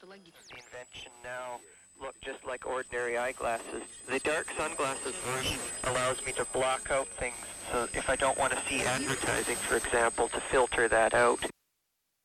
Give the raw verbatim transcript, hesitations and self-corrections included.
The invention now look just like ordinary eyeglasses. The dark sunglasses version allows me to block out things, so if I don't want to see advertising, for example, to filter that out.